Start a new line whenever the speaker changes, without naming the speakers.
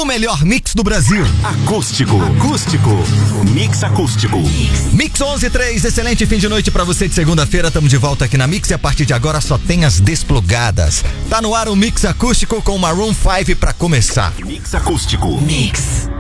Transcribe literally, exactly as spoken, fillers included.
melhor mix do Brasil.
Acústico. Acústico. O Mix Acústico.
Mix onze e três, excelente fim de noite pra você de segunda-feira. Tamo de volta aqui na Mix e a partir de agora só tem as desplugadas. Tá no ar o Mix Acústico com Maroon five pra começar.
Mix Acústico.
Mix.